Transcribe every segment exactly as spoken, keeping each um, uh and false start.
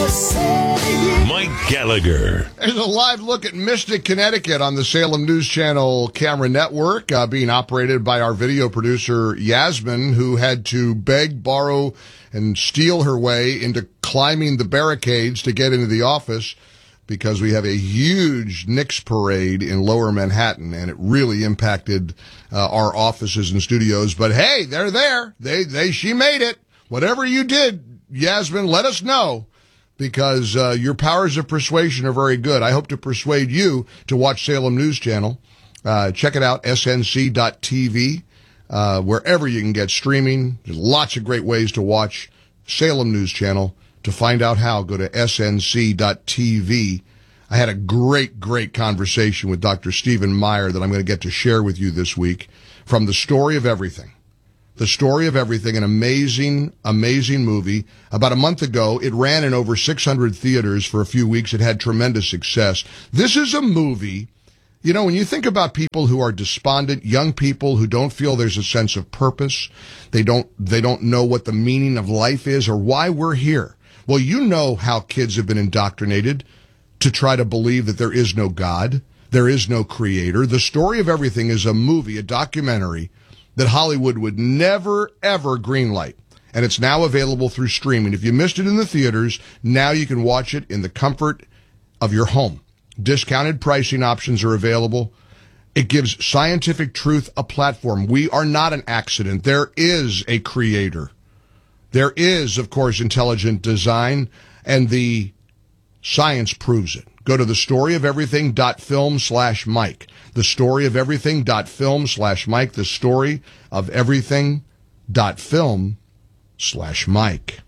Mike Gallagher. There's a live look at Mystic, Connecticut on the Salem News Channel camera network, uh, being operated by our video producer, Yasmin, who had to beg, borrow, and steal her way into climbing the barricades to get into the office because we have a huge Knicks parade in Lower Manhattan, and it really impacted uh, our offices and studios. But hey, they're there. They, they, she made it. Whatever you did, Yasmin, let us know, because uh, your powers of persuasion are very good. I hope to persuade you to watch Salem News Channel. Uh, check it out, S N C dot T V, uh, wherever you can get streaming. There's lots of great ways to watch Salem News Channel. To find out how, go to S N C dot T V. I had a great, great conversation with Doctor Stephen Meyer that I'm going to get to share with you this week from The Story of Everything. The Story of Everything, an amazing, amazing movie. About a month ago, it ran in over six hundred theaters for a few weeks. It had tremendous success. This is a movie, you know, when you think about people who are despondent, young people who don't feel there's a sense of purpose, they don't, they don't know what the meaning of life is or why we're here. Well, you know how kids have been indoctrinated to try to believe that there is no God, there is no creator. The Story of Everything is a movie, a documentary that Hollywood would never, ever greenlight. And it's now available through streaming. If you missed it in the theaters, now you can watch it in the comfort of your home. Discounted pricing options are available. It gives scientific truth a platform. We are not an accident. There is a creator. There is, of course, intelligent design, and the science proves it. Go to the story of everything dot film slash Mike. The story of everything dot film slash Mike. The story of everything dot film slash Mike.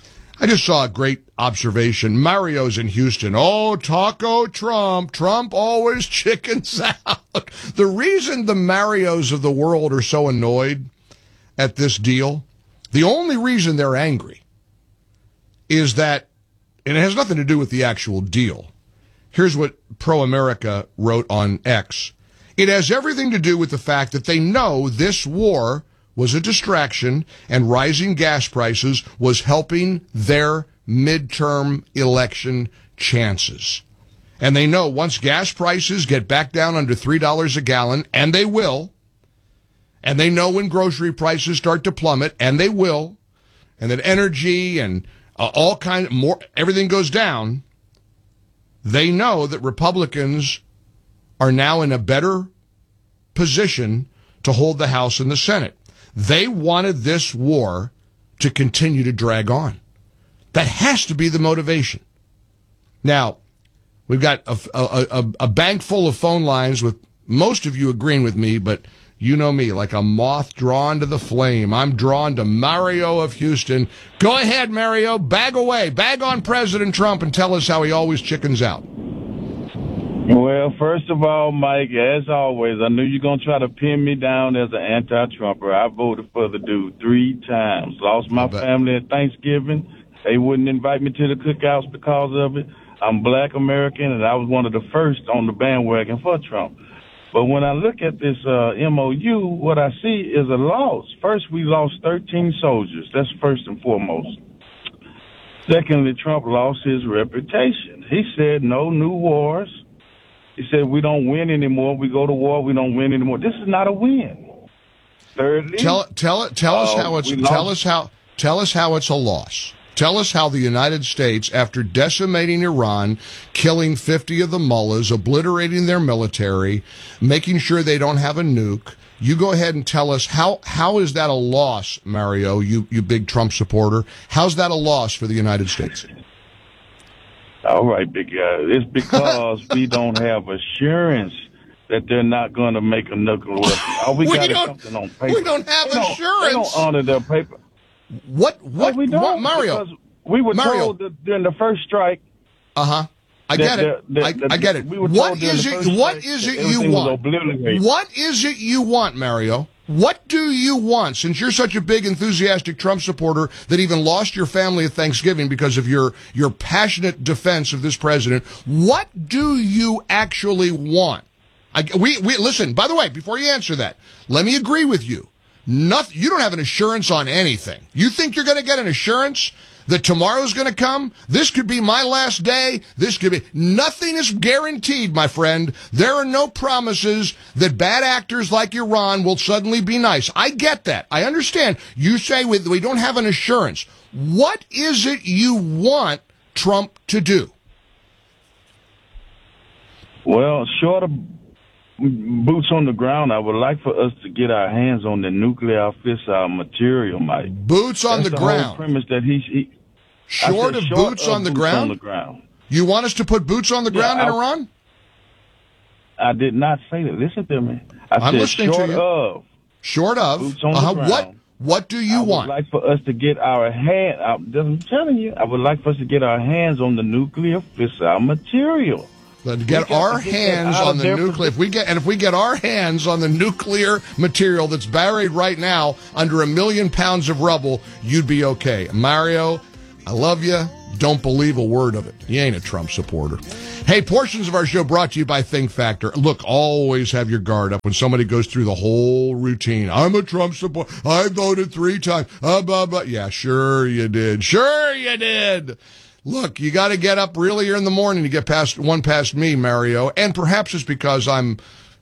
I just saw a great observation. Mario's in Houston. Oh, Taco Trump. Trump always chickens out. The reason the Marios of the world are so annoyed at this deal, the only reason they're angry is that, and it has nothing to do with the actual deal. Here's what Pro America wrote on X. It has everything to do with the fact that they know this war was a distraction and rising gas prices was helping their midterm election chances. And they know once gas prices get back down under three dollars a gallon, and they will, and they know when grocery prices start to plummet, and they will, and that energy and uh, all kind of more, everything goes down, they know that Republicans are now in a better position to hold the House and the Senate. They wanted this war to continue to drag on. That has to be the motivation. Now, we've got a, a, a, a bank full of phone lines with most of you agreeing with me, but you know me, like a moth drawn to the flame. I'm drawn to Mario of Houston. Go ahead, Mario. Bag away. Bag on President Trump and tell us how he always chickens out. Well, first of all, Mike, as always, I knew you're going to try to pin me down as an anti-Trumper. I voted for the dude three times. Lost my family at Thanksgiving. They wouldn't invite me to the cookouts because of it. I'm black American, and I was one of the first on the bandwagon for Trump. But when I look at this uh, M O U, what I see is a loss. First, we lost thirteen soldiers. That's first and foremost. Secondly, Trump lost his reputation. He said no new wars. He said we don't win anymore. We go to war, we don't win anymore. This is not a win. Thirdly, tell tell tell us uh, how it's tell us how tell us how it's a loss. Tell us how the United States, after decimating Iran, killing fifty of the mullahs, obliterating their military, making sure they don't have a nuke, you go ahead and tell us how how is that a loss, Mario, you, you big Trump supporter? How's that a loss for the United States? All right, big guy. It's because we don't have assurance that they're not going to make a nuclear weapon. All we, we got is don't, something on paper. We don't have they assurance. Don't, they don't honor their paper. What? What? No, we don't, what Mario? We were Mario. told that during the first strike. Uh huh. I get it. The, the, I, the, I get it. We were what is it? What is it you want? What is it you want, Mario? What do you want? Since you're such a big, enthusiastic Trump supporter that even lost your family at Thanksgiving because of your your passionate defense of this president, what do you actually want? I, we we listen. By the way, before you answer that, let me agree with you. Nothing. You don't have an assurance on anything. You think you're going to get an assurance that tomorrow's going to come. This could be my last day. This could be, nothing is guaranteed, my friend. There are no promises that bad actors like Iran will suddenly be nice. I get that. I understand. You say we, we don't have an assurance. What is it you want Trump to do? Well, short of boots on the ground, I would like for us to get our hands on the nuclear fissile material, Mike. Boots on That's the, the ground. Whole premise that he, he short of short boots, of on, the boots ground? on the ground. You want us to put boots on the ground yeah, in I, Iran? I did not say that. Listen to me. I I'm said listening short to you. of. Short of. Boots on uh-huh. the ground. What? What do you I want? would like for us to get our hand. I'm telling you, I would like for us to get our hands on the nuclear fissile material. But get our hands on the nuclear. If we get and if we get our hands on the nuclear material that's buried right now under a million pounds of rubble, you'd be okay. Mario, I love you. Don't believe a word of it. You ain't a Trump supporter. Hey, portions of our show brought to you by Think Factor. Look, always have your guard up when somebody goes through the whole routine. I'm a Trump supporter. I voted three times. Uh, blah, blah. Yeah, sure you did. Sure you did. Look, you got to get up earlier in the morning to get past one past me, Mario. And perhaps it's because I'm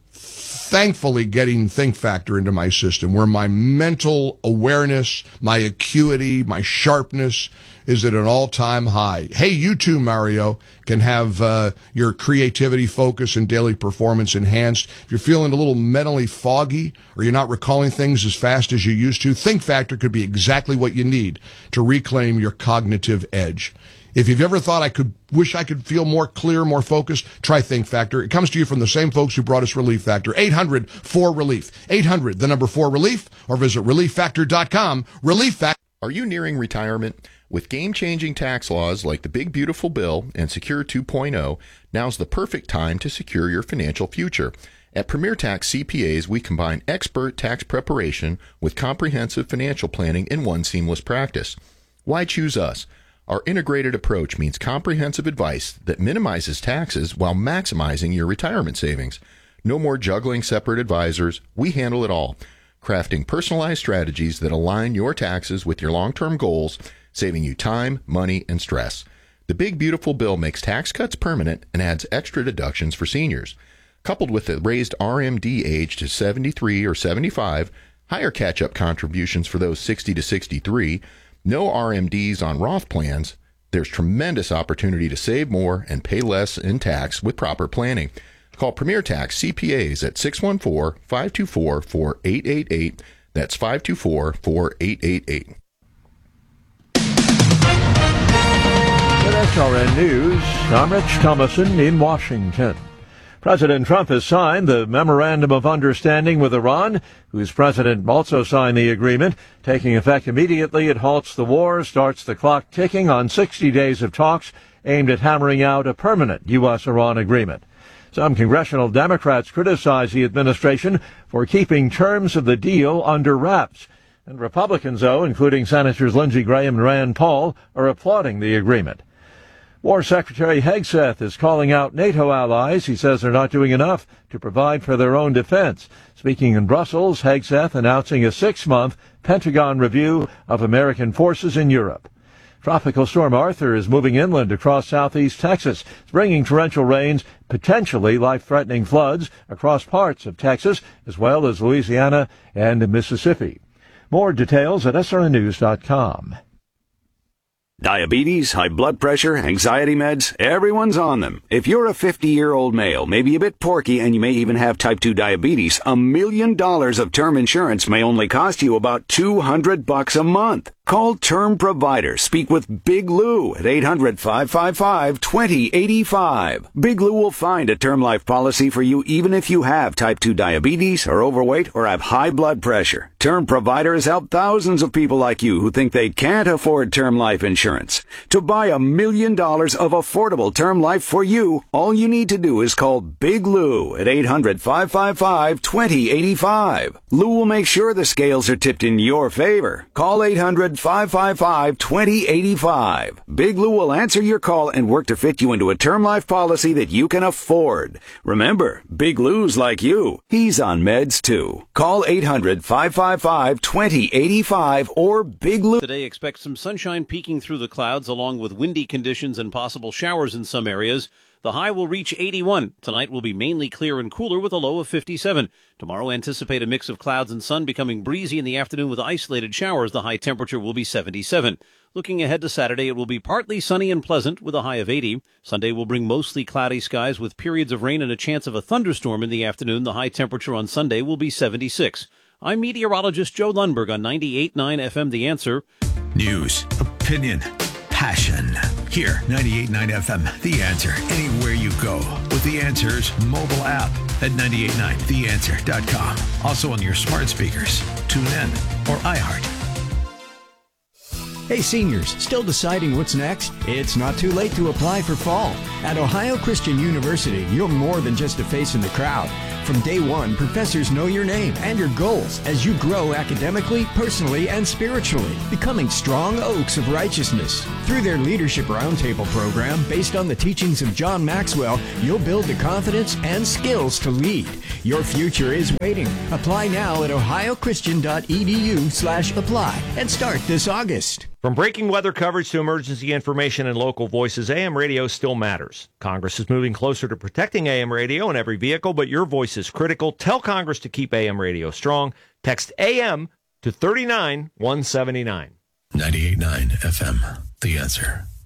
thankfully getting Think Factor into my system, where my mental awareness, my acuity, my sharpness is at an all-time high. Hey, you too, Mario, can have uh, your creativity, focus, and daily performance enhanced. If you're feeling a little mentally foggy or you're not recalling things as fast as you used to, Think Factor could be exactly what you need to reclaim your cognitive edge. If you've ever thought I could wish I could feel more clear, more focused, try Think Factor. It comes to you from the same folks who brought us Relief Factor. eight hundred four relief. eight hundred, the number four relief, or visit relief factor dot com. Relief Factor. Are you nearing retirement? With game-changing tax laws like the Big Beautiful Bill and Secure two point oh, now's the perfect time to secure your financial future. At Premier Tax C P As, we combine expert tax preparation with comprehensive financial planning in one seamless practice. Why choose us? Our integrated approach means comprehensive advice that minimizes taxes while maximizing your retirement savings. No more juggling separate advisors. We handle it all, crafting personalized strategies that align your taxes with your long-term goals, saving you time, money, and stress. The Big Beautiful Bill makes tax cuts permanent and adds extra deductions for seniors. Coupled with the raised R M D age to seventy-three or seventy-five, higher catch-up contributions for those sixty to sixty-three, no R M Ds on Roth plans, there's tremendous opportunity to save more and pay less in tax with proper planning. Call Premier Tax C P As at six one four, five two four, four eight eight eight. That's five two four, four eight eight eight. With S R N News, I'm Rich Thomason in Washington. President Trump has signed the Memorandum of Understanding with Iran, whose president also signed the agreement. Taking effect immediately, it halts the war, starts the clock ticking on sixty days of talks aimed at hammering out a permanent U S Iran agreement. Some congressional Democrats criticize the administration for keeping terms of the deal under wraps. And Republicans, though, including Senators Lindsey Graham and Rand Paul, are applauding the agreement. War Secretary Hegseth is calling out NATO allies. He says they're not doing enough to provide for their own defense. Speaking in Brussels, Hegseth announcing a six-month Pentagon review of American forces in Europe. Tropical storm Arthur is moving inland across southeast Texas, bringing torrential rains, potentially life-threatening floods across parts of Texas, as well as Louisiana and Mississippi. More details at S R N news dot com. Diabetes, high blood pressure, anxiety meds, everyone's on them. If you're a fifty-year-old male, maybe a bit porky, and you may even have type two diabetes, a million dollars of term insurance may only cost you about two hundred bucks a month. Call Term Provider. Speak with Big Lou at eight hundred, five five five, two zero eight five. Big Lou will find a term life policy for you even if you have type two diabetes, are overweight, or have high blood pressure. Term Provider has helped thousands of people like you who think they can't afford term life insurance. To buy a million dollars of affordable term life for you, all you need to do is call Big Lou at eight hundred, five five five, two zero eight five. Lou will make sure the scales are tipped in your favor. Call eight hundred, hundred, five five five, two zero eight five. Big Lou will answer your call and work to fit you into a term life policy that you can afford. Remember, Big Lou's like you. He's on meds too. Call eight hundred, five five five, two zero eight five or Big Lou. Today, expect some sunshine peeking through the clouds along with windy conditions and possible showers in some areas. The high will reach eighty-one. Tonight will be mainly clear and cooler with a low of fifty-seven. Tomorrow, anticipate a mix of clouds and sun becoming breezy in the afternoon with isolated showers. The high temperature will be seventy-seven. Looking ahead to Saturday, it will be partly sunny and pleasant with a high of eighty. Sunday will bring mostly cloudy skies with periods of rain and a chance of a thunderstorm in the afternoon. The high temperature on Sunday will be seventy-six. I'm meteorologist Joe Lundberg on ninety-eight point nine F M The Answer. News, opinion, passion. Here, ninety-eight point nine F M, The Answer. Anywhere you go with The Answer's mobile app at nine eight nine the answer dot com. Also on your smart speakers, tune in, or iHeart. Hey seniors, still deciding what's next? It's not too late to apply for fall. At Ohio Christian University, you're more than just a face in the crowd. From day one, professors know your name and your goals as you grow academically, personally, and spiritually, becoming strong oaks of righteousness. Through their Leadership Roundtable program, based on the teachings of John Maxwell, you'll build the confidence and skills to lead. Your future is waiting. Apply now at ohio christian dot e d u slash apply and start this August. From breaking weather coverage to emergency information and local voices, A M radio still matters. Congress is moving closer to protecting A M radio in every vehicle, but your voice is critical. Tell Congress to keep A M radio strong. Text A M to three nine one seven nine. ninety-eight point nine F M, The Answer.